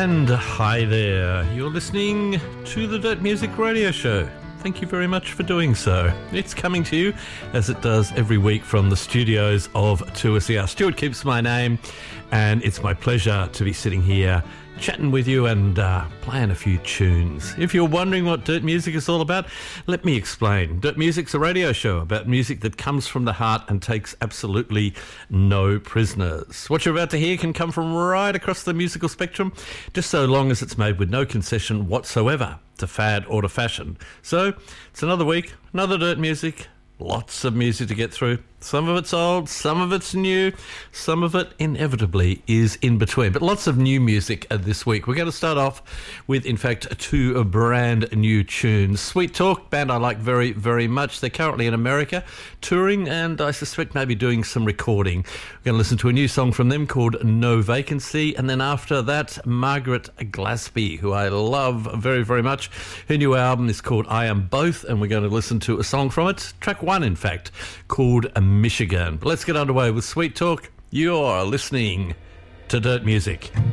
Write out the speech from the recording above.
And hi there, you're listening to the Dirt Music Radio Show. Thank you very much for doing so. It's coming to you, as it does every week, from the studios of 2SER. Stuart Kipps my name, and it's my pleasure to be sitting here chatting with you and playing a few tunes. If you're wondering what Dirt Music is all about, let me explain. Dirt Music's a radio show about music that comes from the heart and takes absolutely no prisoners. What you're about to hear can come from right across the musical spectrum, just so long as it's made with no concession whatsoever to fad or to fashion. So, it's another week, another Dirt Music, lots of music to get through. Some of it's old, some of it's new, some of it inevitably is in between. But lots of new music this week. We're going to start off with, in fact, two brand new tunes. Sweet Talk, band I like very, very much. They're currently in America touring, and I suspect maybe doing some recording. We're going to listen to a new song from them called No Vacancy, and then after that, Margaret Glasby, who I love very, very much. Her new album is called I Am Both, and we're going to listen to a song from it, track one, in fact, called Michigan. But let's get underway with Sweet Talk. You're listening to Dirt Music.